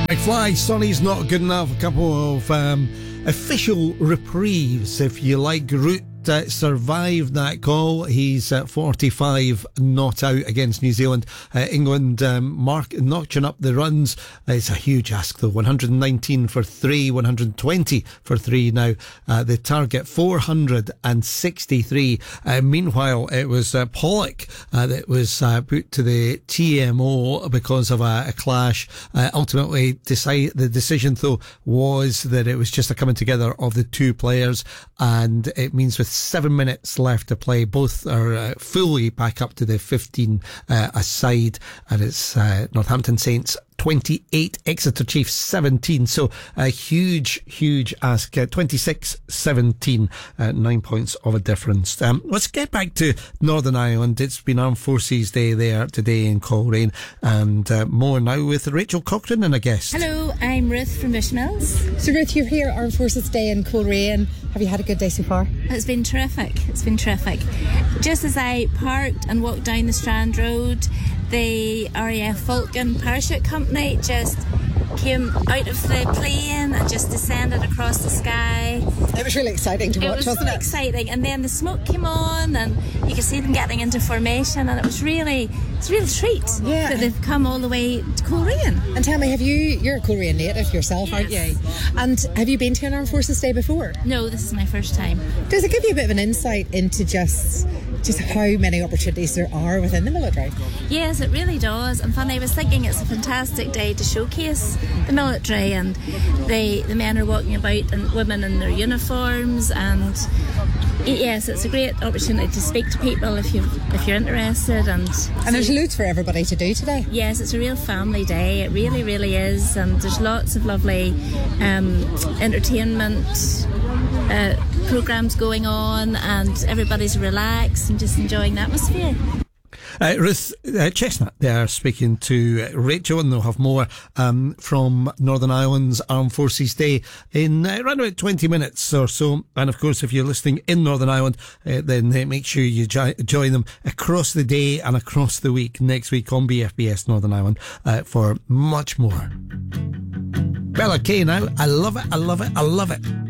McFly, Sonny's Not Good Enough. A couple of official reprieves, if you like. Root survived that call. He's 45 not out against New Zealand. England notching up the runs. It's a huge ask though. 119 for 3, 120 for 3 now. The target 463. Meanwhile, it was Pollock that was put to the TMO because of a clash. Ultimately, the decision though was that it was just a coming together of the two players, and it means with 7 minutes left to play, both are fully back up to the 15 aside, and it's Northampton Saints 28, Exeter Chiefs 17. So a huge ask. 26-17, 9 points of a difference. Let's get back to Northern Ireland. It's been Armed Forces Day there today in Coleraine, and more now with Rachel Cochran and a guest. Hello, I'm Ruth from Bushmills. So Ruth, you're here at Armed Forces Day in Coleraine. Have you had a good day so far? It's been terrific. Just as I parked and walked down the Strand Road, the RAF Falcon Parachute Company just came out of the plane and just descended across the sky. It was really exciting to watch, wasn't it? It was so exciting, and then the smoke came on and you could see them getting into formation, and it's a real treat that they've come all the way to Coleraine. And tell me, you're a Coleraine native yourself, yes, aren't you? And have you been to an Armed Forces Day before? No, this is my first time. Does it give you a bit of an insight into just how many opportunities there are within the military? Yes, it really does. And funny, I was thinking it's a fantastic day to showcase the military, and the men are walking about and women in their uniforms, and yes, it's a great opportunity to speak to people if you're interested, and there's loads for everybody to do today. Yes, it's a real family day. It really is, and there's lots of lovely entertainment programs going on, and everybody's relaxed and just enjoying the atmosphere. Ruth Chestnut there speaking to Rachel, and they'll have more from Northern Ireland's Armed Forces Day in around about 20 minutes or so. And of course, if you're listening in Northern Ireland, then make sure you join them across the day and across the week next week on BFBS Northern Ireland for much more. Bella Kay now. I love it.